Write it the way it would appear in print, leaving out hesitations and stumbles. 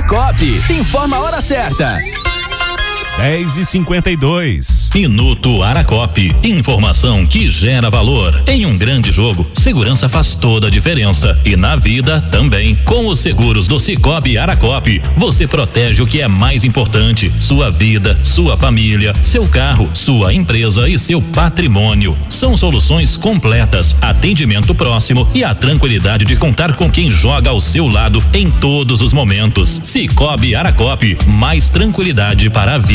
Aracop, informa a hora certa. 10h52. Minuto Aracop. Informação que gera valor. Em um grande jogo, segurança faz toda a diferença. E na vida também. Com os seguros do Sicoob Aracop, você protege o que é mais importante: sua vida, sua família, seu carro, sua empresa e seu patrimônio. São soluções completas, atendimento próximo e a tranquilidade de contar com quem joga ao seu lado em todos os momentos. Sicoob Aracop, mais tranquilidade para a vida.